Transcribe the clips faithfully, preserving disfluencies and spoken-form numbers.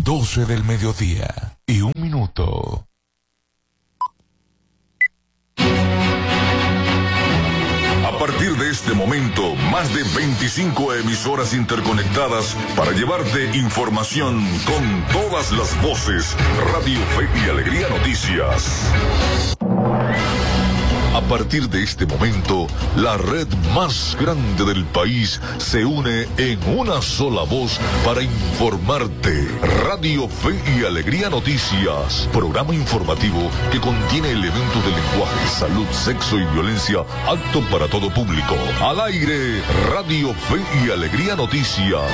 doce del mediodía y un minuto. A partir de este momento, más de veinticinco emisoras interconectadas para llevarte información con todas las voces. Radio Fe y Alegría Noticias. A partir de este momento, la red más grande del país se une en una sola voz para informarte. Radio Fe y Alegría Noticias, programa informativo que contiene elementos de lenguaje, salud, sexo y violencia, apto para todo público. Al aire, Radio Fe y Alegría Noticias.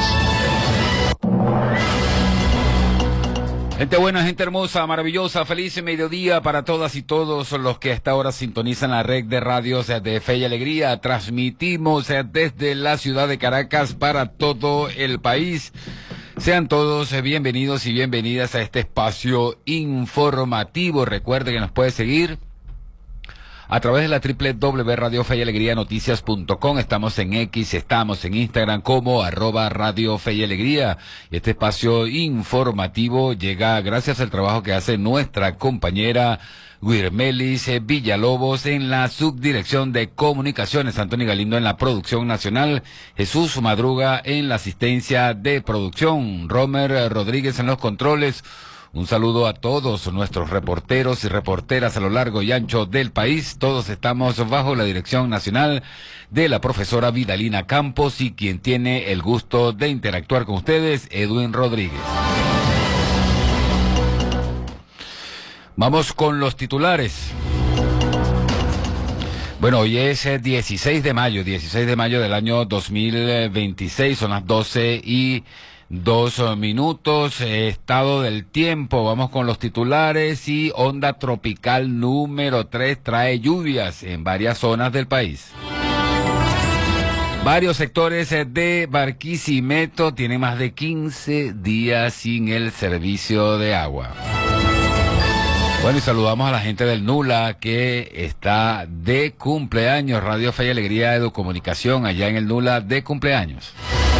Gente buena, gente hermosa, maravillosa, feliz mediodía para todas y todos los que a esta hora sintonizan la red de radios de Fe y Alegría. Transmitimos desde la ciudad de Caracas para todo el país. Sean todos bienvenidos y bienvenidas a este espacio informativo. Recuerde que nos puede seguir a través de la doble u doble u doble u punto radio fe y alegría noticias punto com. Estamos en X, estamos en Instagram como arroba Radio Fe y Alegría. Y este espacio informativo llega gracias al trabajo que hace nuestra compañera Guirmelis Villalobos en la subdirección de comunicaciones, Antonio Galindo en la producción nacional, Jesús Madruga en la asistencia de producción, Romer Rodríguez en los controles. Un saludo a todos nuestros reporteros y reporteras a lo largo y ancho del país. Todos estamos bajo la dirección nacional de la profesora Vidalina Campos y quien tiene el gusto de interactuar con ustedes, Edwin Rodríguez. Vamos con los titulares. Bueno, hoy es dieciséis de mayo, dieciséis de mayo del año dos mil veintiséis, son las doce y dos minutos, eh, estado del tiempo, vamos con los titulares y onda tropical número tres trae lluvias en varias zonas del país. Varios sectores de Barquisimeto tienen más de quince días sin el servicio de agua. Bueno, y saludamos a la gente del Nula que está de cumpleaños, Radio Fe y Alegría Educomunicación allá en el Nula de cumpleaños.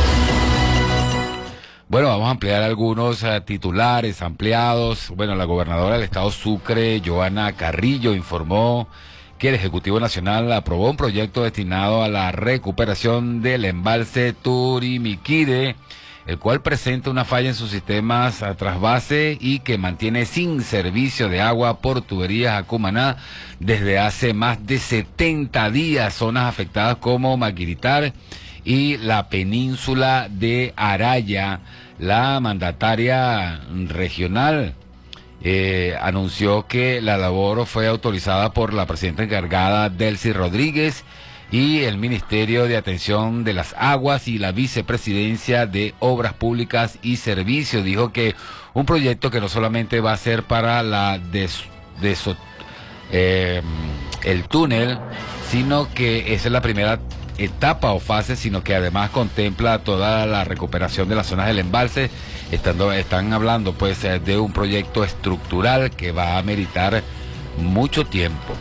Bueno, vamos a ampliar algunos uh, titulares ampliados. Bueno, la gobernadora del estado Sucre, Joana Carrillo, informó que el Ejecutivo Nacional aprobó un proyecto destinado a la recuperación del embalse Turimiquide, el cual presenta una falla en sus sistemas a trasvase y que mantiene sin servicio de agua por tuberías a Cumaná desde hace más de setenta días. Zonas afectadas como Maquiritar y la península de Araya. La mandataria regional eh, anunció que la labor fue autorizada por la presidenta encargada Delcy Rodríguez y el Ministerio de Atención de las Aguas y la Vicepresidencia de Obras Públicas y Servicios. Dijo que un proyecto que no solamente va a ser para la des, des, eh, el túnel, sino que esa es la primera etapa o fase, sino que además contempla toda la recuperación de las zonas del embalse. Estando, están hablando pues de un proyecto estructural que va a meritar mucho tiempo.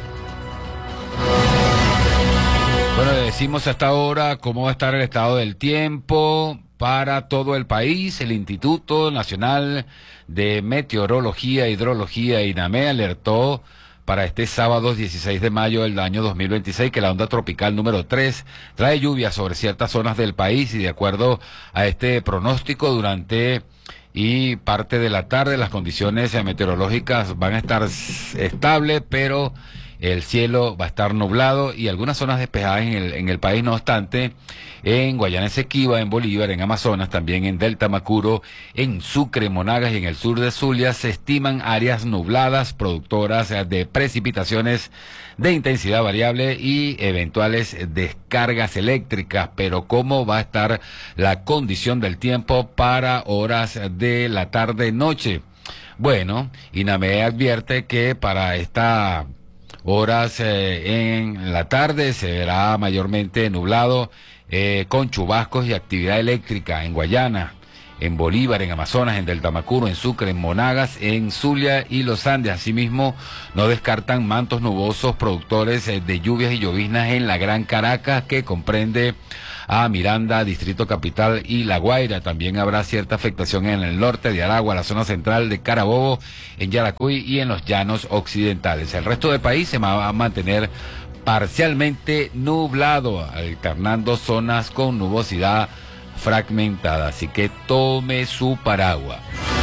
Bueno, decimos hasta ahora cómo va a estar el estado del tiempo para todo el país. El Instituto Nacional de Meteorología e Hidrología, INAME, alertó para este sábado dieciséis de mayo del año dos mil veintiséis que la onda tropical número tres trae lluvias sobre ciertas zonas del país y de acuerdo a este pronóstico durante y parte de la tarde las condiciones meteorológicas van a estar estables, pero el cielo va a estar nublado y algunas zonas despejadas en el, en el país. No obstante, en Guayana Esequiba, en Bolívar, en Amazonas, también en Delta Macuro, en Sucre, Monagas y en el sur de Zulia se estiman áreas nubladas productoras de precipitaciones de intensidad variable y eventuales descargas eléctricas. Pero ¿cómo va a estar la condición del tiempo para horas de la tarde-noche? Bueno, INAME advierte que para esta horas eh, en la tarde se verá mayormente nublado eh, con chubascos y actividad eléctrica en Guayana, en Bolívar, en Amazonas, en Delta Macuro, en Sucre, en Monagas, en Zulia y los Andes. Asimismo, no descartan mantos nubosos productores eh, de lluvias y lloviznas en la Gran Caracas, que comprende a Miranda, Distrito Capital y La Guaira. También habrá cierta afectación en el norte de Aragua, la zona central de Carabobo, en Yaracuy y en los llanos occidentales. El resto del país se va a mantener parcialmente nublado, alternando zonas con nubosidad fragmentada, así que tome su paraguas.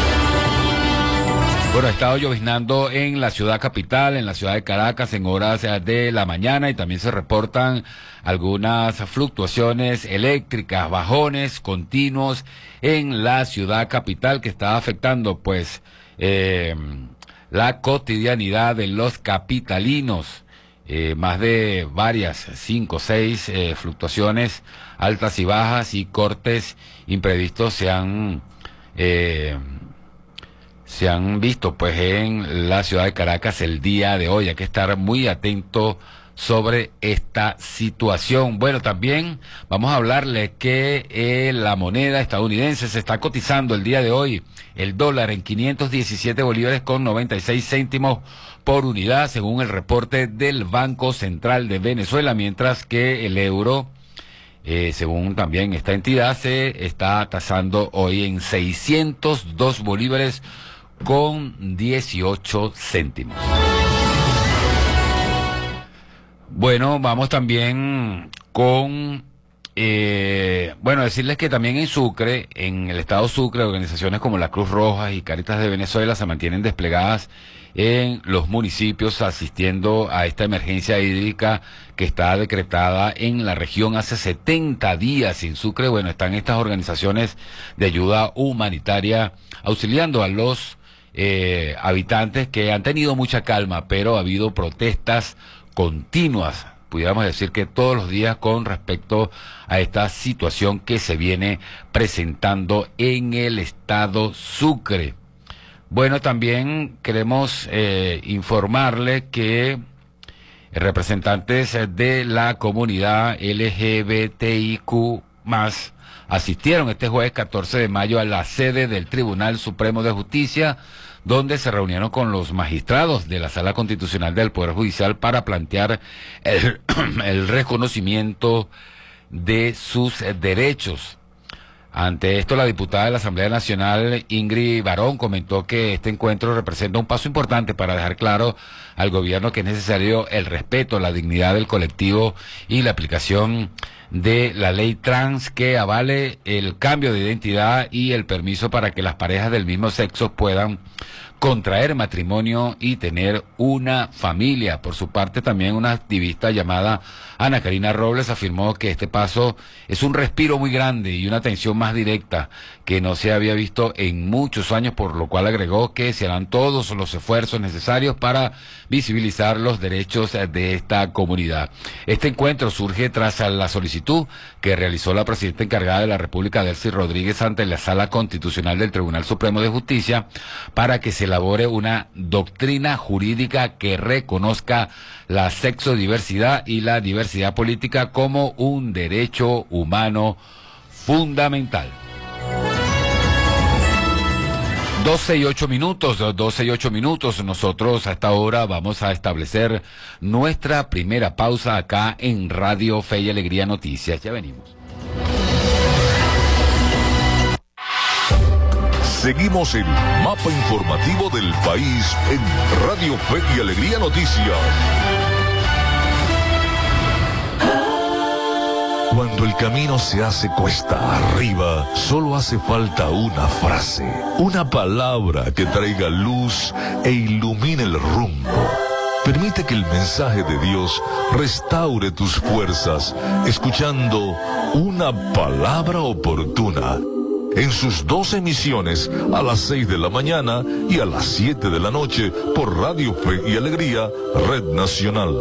Bueno, ha estado lloviznando en la ciudad capital, en la ciudad de Caracas, en horas de la mañana, y también se reportan algunas fluctuaciones eléctricas, bajones continuos en la ciudad capital, que está afectando pues eh, la cotidianidad de los capitalinos. Eh, más de varias, cinco o seis eh, fluctuaciones altas y bajas y cortes imprevistos se han eh, se han visto pues en la ciudad de Caracas el día de hoy. Hay que estar muy atento sobre esta situación. Bueno, también vamos a hablarle que eh, la moneda estadounidense se está cotizando el día de hoy, el dólar en quinientos diecisiete bolívares con noventa y seis céntimos por unidad, según el reporte del Banco Central de Venezuela, mientras que el euro, eh, según también esta entidad, se está tasando hoy en seiscientos dos bolívares con dieciocho céntimos. Bueno, vamos también con, eh, bueno, decirles que también en Sucre, en el estado Sucre, organizaciones como la Cruz Roja y Cáritas de Venezuela se mantienen desplegadas en los municipios asistiendo a esta emergencia hídrica que está decretada en la región hace setenta días. En Sucre, bueno, están estas organizaciones de ayuda humanitaria auxiliando a los eh, habitantes que han tenido mucha calma, pero ha habido protestas continuas, pudiéramos decir que todos los días, con respecto a esta situación que se viene presentando en el estado Sucre. Bueno, también queremos eh, informarle que representantes de la comunidad L G B T I Q más, asistieron este jueves catorce de mayo a la sede del Tribunal Supremo de Justicia, donde se reunieron con los magistrados de la Sala Constitucional del Poder Judicial para plantear el, el reconocimiento de sus derechos. Ante esto, la diputada de la Asamblea Nacional, Ingrid Barón, comentó que este encuentro representa un paso importante para dejar claro al gobierno que es necesario el respeto, la dignidad del colectivo y la aplicación de la ley trans que avale el cambio de identidad y el permiso para que las parejas del mismo sexo puedan contraer matrimonio y tener una familia. Por su parte, también una activista llamada Ana Karina Robles afirmó que este paso es un respiro muy grande y una atención más directa que no se había visto en muchos años, por lo cual agregó que se harán todos los esfuerzos necesarios para visibilizar los derechos de esta comunidad. Este encuentro surge tras la solicitud que realizó la presidenta encargada de la República, Delcy Rodríguez, ante la Sala Constitucional del Tribunal Supremo de Justicia para que se elabore una doctrina jurídica que reconozca la sexodiversidad y la diversidad política como un derecho humano fundamental. doce y ocho minutos, doce y ocho minutos. Nosotros a esta hora vamos a establecer nuestra primera pausa acá en Radio Fe y Alegría Noticias. Ya venimos. Seguimos el mapa informativo del país en Radio Fe y Alegría Noticias. Cuando el camino se hace cuesta arriba, solo hace falta una frase, una palabra que traiga luz e ilumine el rumbo. Permite que el mensaje de Dios restaure tus fuerzas, escuchando una palabra oportuna. En sus dos emisiones, a las seis de la mañana y a las siete de la noche, por Radio Fe y Alegría, Red Nacional.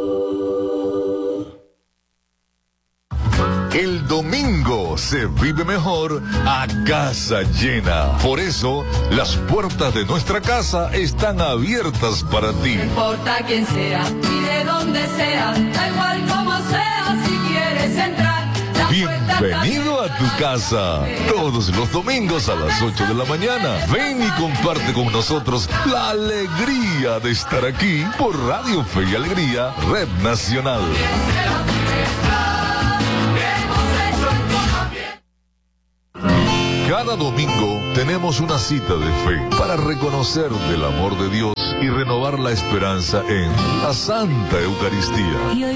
El domingo se vive mejor a casa llena. Por eso, las puertas de nuestra casa están abiertas para ti. No importa quién sea y de dónde sea, da igual como sea, si quieres entrar. Bienvenido a tu casa. Todos los domingos a las ocho de la mañana. Ven y comparte con nosotros la alegría de estar aquí por Radio Fe y Alegría, Red Nacional. Cada domingo tenemos una cita de fe para reconocer del amor de Dios y renovar la esperanza en la Santa Eucaristía.